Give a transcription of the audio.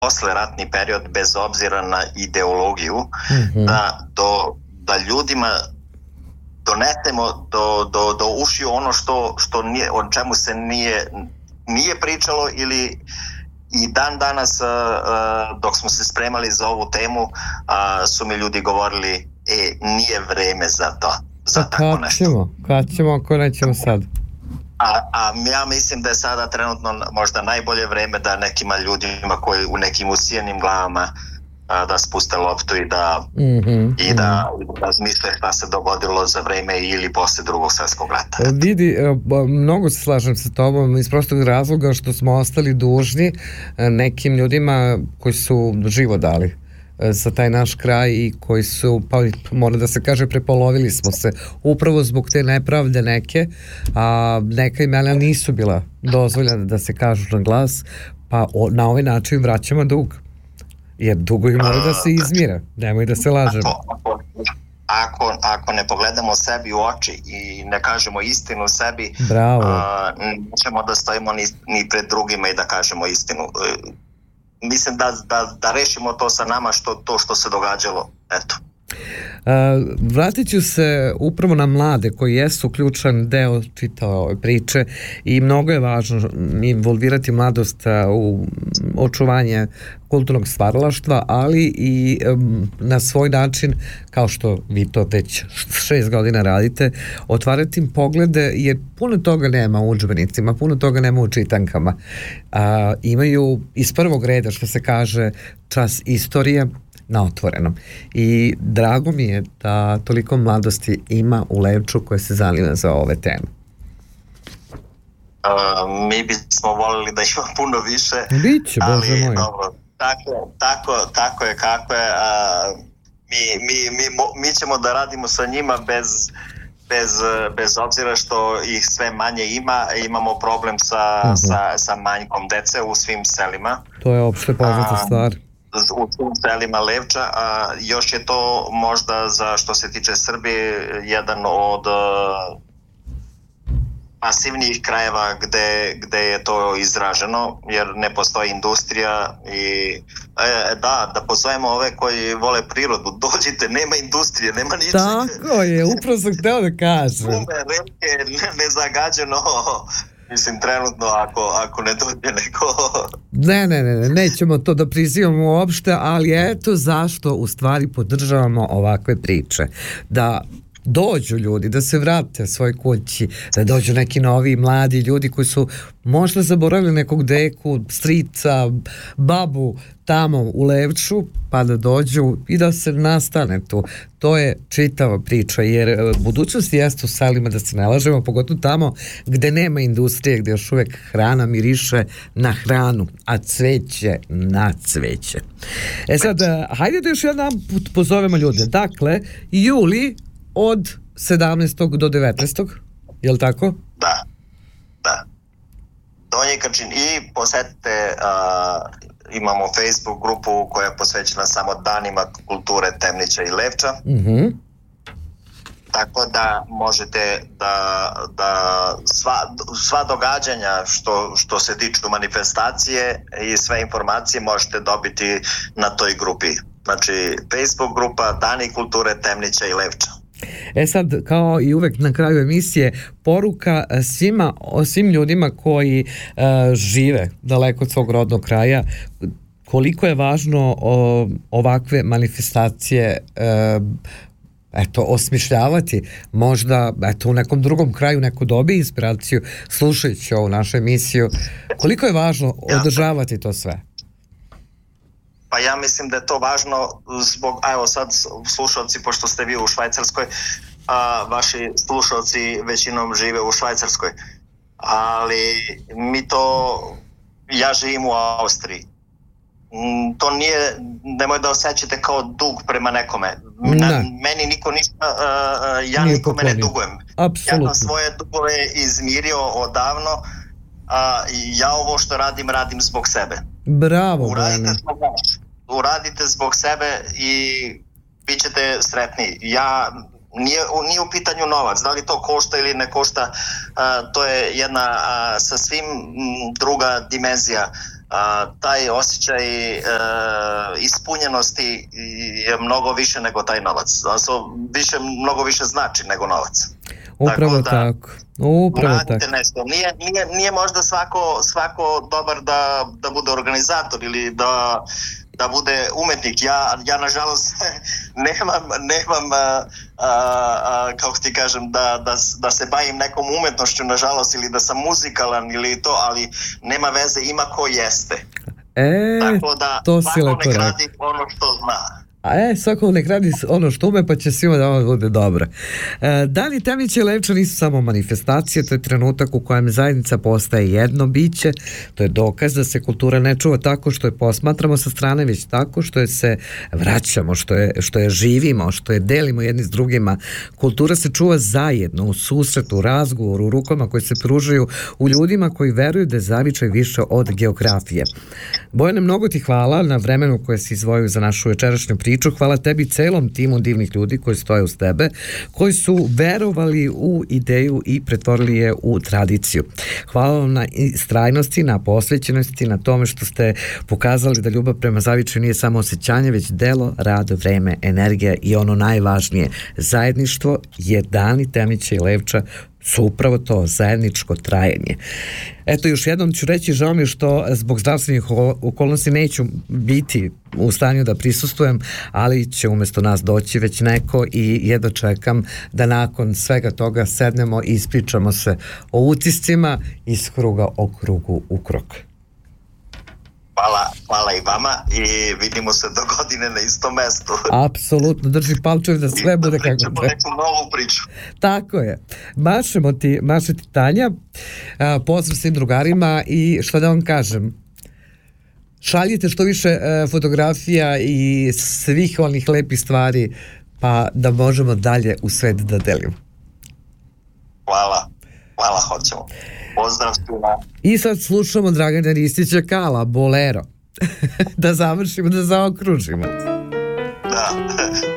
posleratni period, bez obzira na ideologiju, da ljudima donesemo do ušiju ono što nije, o čemu se nije pričalo, ili i dan danas dok smo se spremali za ovu temu su mi ljudi govorili nije vreme za to, za tako nešto. Kad ćemo ako nećemo sad? A ja mislim da je sada trenutno možda najbolje vreme da nekima ljudima koji u nekim usijenim glavama da spuste loptu i da razmisle šta se dogodilo za vreme ili posle Drugog svjetskog rata. Vidi, mnogo se slažem sa tobom iz prostog razloga što smo ostali dužni nekim ljudima koji su život dali za taj naš kraj i koji su, pa mora da se kaže, prepolovili smo se upravo zbog te nepravde neke, a neka imena nisu bila dozvoljena da se kažu na glas, pa na ovaj način vraćamo dug. Jer dugovi mora da se izmire, nemoj da se lažemo. Ako ne pogledamo sebi u oči i ne kažemo istinu sebi, nećemo da stojimo ni pred drugima i da kažemo istinu. Mislim da rešimo to sa nama što se događalo. Eto. Vratit ću se upravo na mlade koji jesu ključan deo čitave ove priče i mnogo je važno involvirati mladost u očuvanje kulturnog stvaralaštva, ali i na svoj način, kao što vi to već 6 godina radite, otvarati im poglede, jer puno toga nema u udžbenicima, puno toga nema u čitankama. Imaju iz prvog reda, što se kaže, čas istorije na otvorenom. I drago mi je da toliko mladosti ima u Levču koje se zanima za ove teme. Mi bismo volili da ima puno više. Biće, Bože moj. Dobro, tako je kako je. Mi ćemo da radimo sa njima bez obzira što ih sve manje ima. Imamo problem sa manjkom dece u svim selima. To je opšte poznata stvar. U svim selima Levča, još je to možda za što se tiče Srbije jedan od pasivnijih krajeva gde je to izraženo, jer ne postoji industrija i da pozovemo ove koji vole prirodu, dođite, nema industrije, nema ničega. Tako je, upravo sam hteo da kažem. Nezagađeno. Mislim, trenutno, ako ne dođe neko... Ne, nećemo to da prizivamo uopšte, ali eto zašto u stvari podržavamo ovakve priče. Da dođu ljudi, da se vrate svoj kući, da dođu neki novi mladi ljudi koji su možda zaboravili nekog deku, strica, babu tamo u Levču, pa da dođu i da se nastane tu. To je čitava priča, jer budućnost jeste u selima, da se ne lažemo, pogotovo tamo gde nema industrije, gde još uvek hrana miriše na hranu, a cveće na cveće. Sad, hajde da još jedan put pozovemo ljude. Dakle, juli od 17. do 19. Je li tako? Da. Donji Krčin i posetite, imamo Facebook grupu koja je posvećena samo danima kulture Temnića i Levča. Tako da možete da sva događanja što se tiču manifestacije i sve informacije možete dobiti na toj grupi. Znači Facebook grupa Dani kulture Temnića i Levča. Sad, kao i uvek na kraju emisije, poruka svim ljudima koji žive daleko od svog rodnog kraja, koliko je važno ovakve manifestacije osmišljavati, možda u nekom drugom kraju neko dobije inspiraciju slušajući ovu našu emisiju, koliko je važno održavati to sve? Pa ja mislim da je to važno zbog, evo sad slušalci, pošto ste vi u Švajcarskoj, vaši slušalci većinom žive u Švajcarskoj, ali ja živim u Austriji. To nije, nemoj da osjećate kao dug prema nekome. Meni niko ništa, ja nikome ne dugujem. Apsolutno. Ja sam svoje dugove izmirio odavno, ja ovo što radim zbog sebe. Bravo, uradite zbog sebe i bit ćete sretni. Nije u pitanju novac, da li to košta ili ne košta, to je jedna sasvim druga dimenzija. taj osjećaj ispunjenosti je mnogo više nego taj novac. Mnogo više znači nego novac. Upravo tako. Upravo tako. Nešto. Nije možda svako dobar da bude organizator ili da bude umetnik. Ja nažalost nemam kako ti kažem, da se bavim nekom umetnošću, nažalost, ili da sam muzikalan ili to, ali nema veze, ima ko jeste. Tako da to svako nek radi ono što zna. Svako nek radi ono što ume, pa će svima da ovo bude dobro. Dani Temić i Levča nisu samo manifestacije, to je trenutak u kojem zajednica postaje jedno biće, to je dokaz da se kultura ne čuva tako što je posmatramo sa strane, već tako što je se vraćamo, što je živimo, što je delimo jedni s drugima. Kultura se čuva zajedno, u susretu, u razgovoru, u rukama koje se pružaju, u ljudima koji veruju da je zavičaj više od geografije. Bojane, mnogo ti hvala na vremenu koje si izdvojio za našu večerašnju priču. Hvala tebi celom timu divnih ljudi koji stoje uz tebe, koji su verovali u ideju i pretvorili je u tradiciju. Hvala vam na istrajnosti, na posvećenosti, na tome što ste pokazali da ljubav prema zavičaju nije samo osjećanje, već delo, rad, vreme, energija i ono najvažnije, zajedništvo. Je Dani Temića i Levča su upravo to, zajedničko trajanje. Eto, još jednom ću reći, žao mi je što zbog zdravstvenih okolnosti neću biti u stanju da prisustvujem, ali će umjesto nas doći već neko i jedva čekam da nakon svega toga sednemo i ispričamo se o utiscima iz kruga o krugu u krug. Hvala i vama i vidimo se do godine na istom mestu. Apsolutno, drži palčev da sve bude kako treba. Neku novu priču. Tako je. Maše ti Tanja, pozdrav svim drugarima i što da vam kažem, šaljite što više fotografija i svih onih lepih stvari pa da možemo dalje u svet da delimo. Hvala, hoćemo. Pozdrav svima. I sad slušamo Dragana Ristića Kala, Bolero. Da završimo, da zaokružimo. Da.